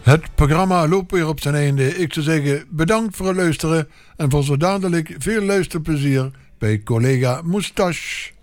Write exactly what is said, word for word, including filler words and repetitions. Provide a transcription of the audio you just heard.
Het programma loopt weer op zijn einde. Ik zou zeggen bedankt voor het luisteren en voor zo dadelijk veel luisterplezier bij collega Moustache.